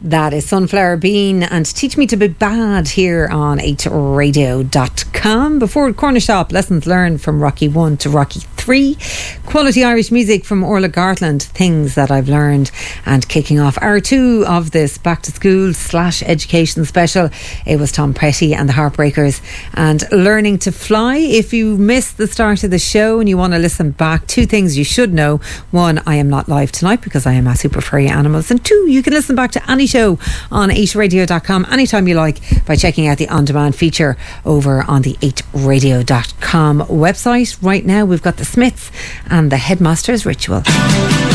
That is Sunflower Bean and Teach Me to Be Bad here on 8radio.com. Before Corner Shop, lessons learned from Rocky 1 to Rocky 3. Quality Irish music from Orla Gartland, things that I've learned. And kicking off hour 2 of this back to school / education special, it was Tom Petty and the Heartbreakers and Learning to Fly. If you missed the start of the show and you want to listen back, 2 things you should know. 1, I am not live tonight because I am at Super Furry Animals. And 2, you can listen back to any show on 8radio.com anytime you like by checking out the on-demand feature over on the 8radio.com website. Right now we've got the Smiths and the Headmaster's Ritual.